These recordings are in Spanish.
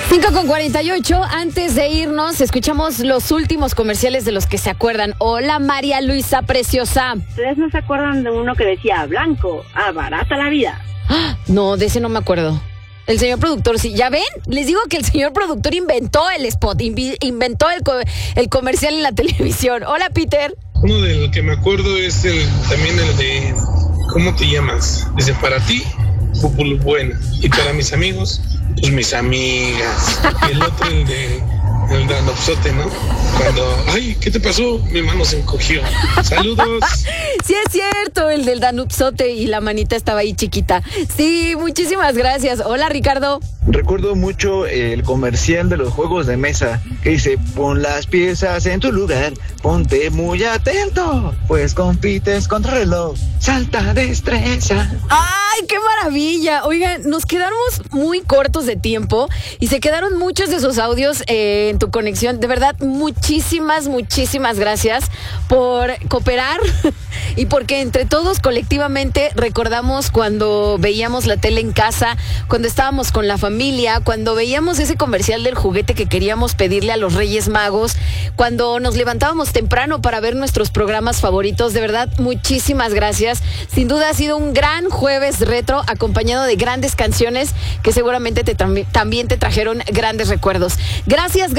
5:48, antes de irnos, escuchamos los últimos comerciales de los que se acuerdan. Hola, María Luisa preciosa. ¿Ustedes no se acuerdan de uno que decía, blanco, abarata la vida? No, de ese no me acuerdo. El señor productor, sí. ¿Ya ven? Les digo que el señor productor inventó el spot, inventó el comercial en la televisión. Hola, Peter. Uno de los que me acuerdo es también el de, ¿cómo te llamas? Dice, para ti, Pupulu Bueno. Y para mis amigos, pues mis amigas. Y el otro, el Danopsote, ¿no? Cuando, ay, ¿qué te pasó? Mi mano se encogió. Saludos. Sí, es cierto, el del Danupsote y la manita estaba ahí chiquita. Sí, muchísimas gracias. Hola, Ricardo. Recuerdo mucho el comercial de los juegos de mesa que dice, pon las piezas en tu lugar, ponte muy atento, pues compites contra el reloj, salta destreza. ¡Ay, qué maravilla! Oigan, nos quedamos muy cortos de tiempo y se quedaron muchos de esos audios en tu conexión. De verdad, muchísimas gracias por cooperar y porque entre todos colectivamente recordamos cuando veíamos la tele en casa, cuando estábamos con la familia, cuando veíamos ese comercial del juguete que queríamos pedirle a los Reyes Magos, cuando nos levantábamos temprano para ver nuestros programas favoritos. De verdad, muchísimas gracias. Sin duda ha sido un gran jueves retro acompañado de grandes canciones que seguramente también te trajeron grandes recuerdos. Gracias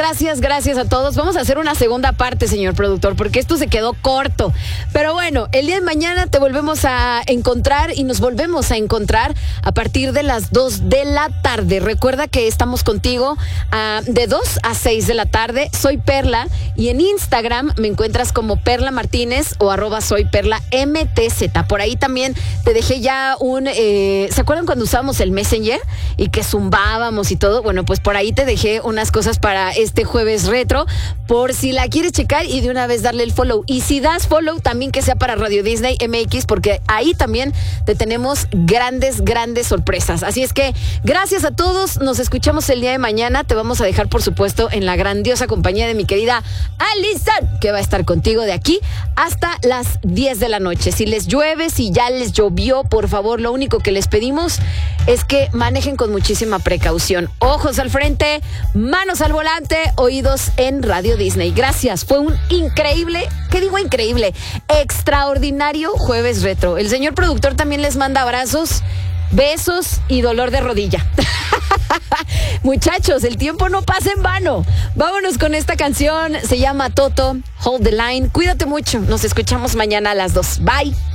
a todos. Vamos a hacer una segunda parte, señor productor, porque esto se quedó corto. Pero bueno, el día de mañana te volvemos a encontrar y nos volvemos a encontrar a partir de las 2 de la tarde. Recuerda que estamos contigo de 2 a 6 de la tarde. Soy Perla y en Instagram me encuentras como Perla Martínez o @soyperlamtz. Por ahí también te dejé ya ¿se acuerdan cuando usábamos el Messenger y que zumbábamos y todo? Bueno, pues por ahí te dejé unas cosas para este jueves retro, por si la quieres checar y de una vez darle el follow. Y si das follow, también que sea para Radio Disney MX, porque ahí también te tenemos grandes sorpresas. Así es que gracias a todos, nos escuchamos el día de mañana. Te vamos a dejar, por supuesto, en la grandiosa compañía de mi querida Alison, que va a estar contigo de aquí hasta las 10 de la noche. Si les llueve, si ya les llovió, por favor, lo único que les pedimos es que manejen con muchísima precaución. Ojos al frente, manos al volante, oídos en Radio Disney. Gracias, fue un increíble, extraordinario jueves retro. El señor productor también les manda abrazos, besos y dolor de rodilla. Muchachos, el tiempo no pasa en vano. Vámonos con esta canción, se llama Toto, Hold the Line. Cuídate mucho, nos escuchamos mañana a las 2. Bye.